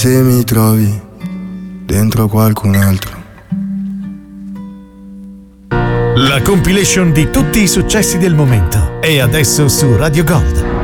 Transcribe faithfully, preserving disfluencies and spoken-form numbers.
se mi trovi dentro qualcun altro. La compilation di tutti i successi del momento è adesso su Radio Gold.